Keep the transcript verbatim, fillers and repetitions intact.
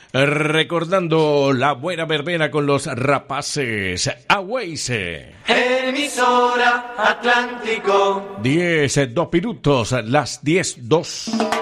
Recordando la buena verbena con los rapaces. Agüeyse. Emisora Atlántico. Diez, dos minutos, las diez, dos.